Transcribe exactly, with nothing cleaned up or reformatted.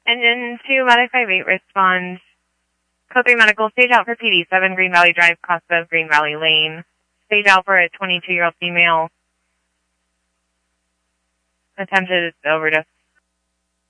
Engine two, Medic five eight, respond. Code three Medical, stage out for P D seven, Green Valley Drive, Costa of Green Valley Lane. Stage out for a twenty-two-year-old female. Attempted overdose.